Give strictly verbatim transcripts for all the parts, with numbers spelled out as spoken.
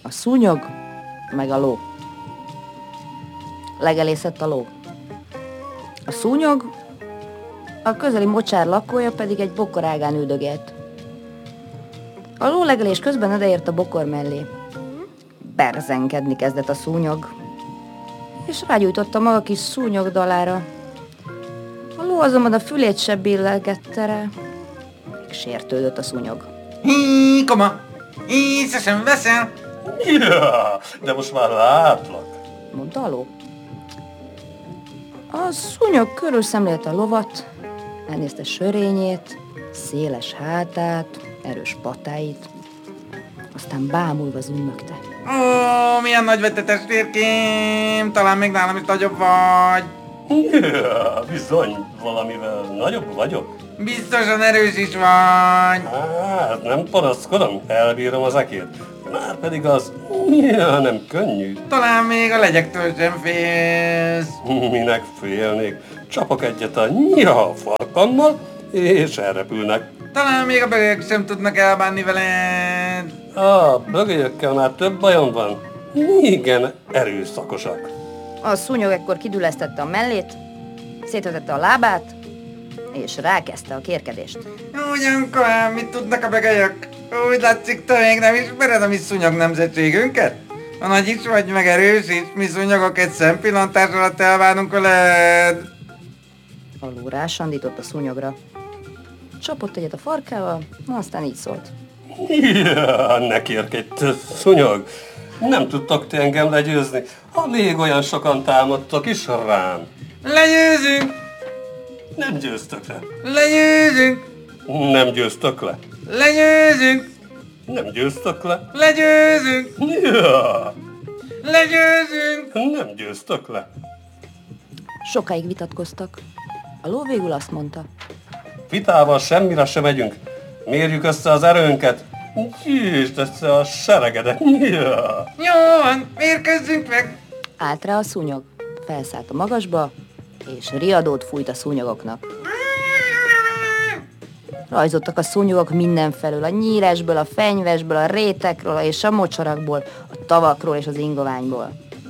A szúnyog, meg a ló. Legelészett a ló. A szúnyog, a közeli mocsár lakója pedig egy bokor ágán üldögélt. A ló legelés közben odaért a bokor mellé. Berzenkedni kezdett a szúnyog, és rágyújtotta maga kis szúnyog dalára. A ló azonban a fülét se billegette rá. Sértődött a szúnyog. Hí, koma! Észre sem veszel? Ja, de most már látlak, mondta a ló. A szúnyog körül szemlélte a lovat, elnézte sörényét, széles hátát, erős patáit, aztán bámulva zümmögte. Ó, milyen nagy vagy te testvérkém! Talán még nálam is nagyobb vagy. Ja, bizony, valamivel nagyobb vagyok. Biztosan erős is vagy. Hát nem panaszkodom, elbírom az ekét. Már pedig az, ja, nem könnyű. Talán még a legyektől sem félsz. Minek félnék? Csapok egyet a nyiha farkammal, és elrepülnek. Talán még a bögök sem tudnak elbánni veled. A bögölyökkel már több bajom van. Igen, erőszakosak. A szúnyog ekkor kidülesztette a mellét, szétvetette a lábát, és rákezdte a kérkedést. Ugyankor, mit tudnak a bögölyök? Úgy látszik, te még nem ismered a mi szúnyog nemzetségünket? Ha nagy is vagy, meg erős is, mi szúnyogok egy szempillantás alatt elválunk veled. A ló rásandított a szúnyogra. Csapott egyet a farkával, aztán így szólt. Ja, ne kérkedj, szúnyog. Nem tudtok ti engem legyőzni, ha még olyan sokan támadtak is rám. Legyőzünk! Nem győztök le. Legyőzünk! Nem győztök le. Legyőzünk! Nem győztök le. Legyőzünk! Ja, Legyőzünk! nem győztök le. Sokáig vitatkoztak. A ló végül azt mondta. Vitával semmire sem megyünk. Mérjük össze az erőnket. Gyűjtsd össze a seregedet. Ja. Jó van, mérkőzzünk meg! Állt rá a szúnyog, felszállt a magasba, és riadót fújt a szúnyogoknak. Rajzottak a szúnyogok mindenfelől, a nyíresből, a fenyvesből, a rétekről és a mocsarakból, a tavakról és az ingoványból.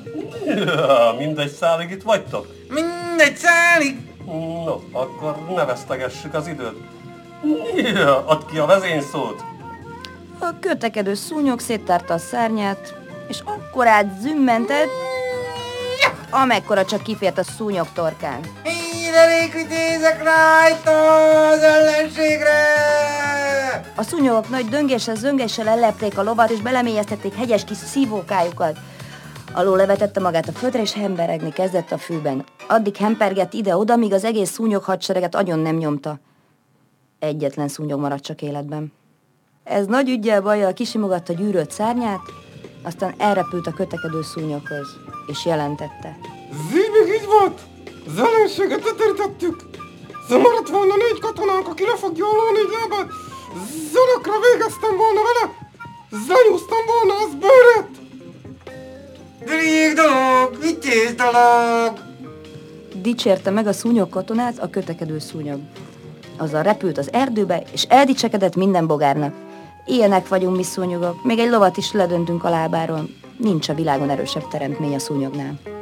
Ja, mindegy szálig itt vagytok. Mindegy szálig! No, akkor ne vesztegessük az időt. Ja, add ki a vezényszót. A kötekedő szúnyog széttárta a szárnyát, és akkorát zümmentett, amekkora csak kifért a szúnyog torkán. Én elég ütézek rajta az ellenségre! A szúnyogok nagy döngéssel, zöngéssel ellepték a lovat, és belemélyeztették hegyes kis szívókájukat. A ló levetette magát a földre, és hemperegni kezdett a fűben. Addig hempergett ide-oda, míg az egész szúnyog hadsereget agyon nem nyomta. Egyetlen szúnyog maradt csak életben. Ez nagy üggyel bajjal kisimogatta gyűrött szárnyát, aztán elrepült a kötekedő szúnyoghoz, és jelentette. Zívig így volt! Az ellenséget leterítettük! Zamaradt volna négy katonánk, aki le fogja alól négy lábát! Zalakra végeztem volna vele! Zanyúztam volna az bőrét! Rég dolog, vitéz dolog! Dicsérte meg a szúnyog katonát a kötekedő szúnyog. Azzal repült az erdőbe, és eldicsekedett minden bogárnak. Ilyenek vagyunk mi szúnyogok, még egy lovat is ledöntünk a lábáról. Nincs a világon erősebb teremtmény a szúnyognál.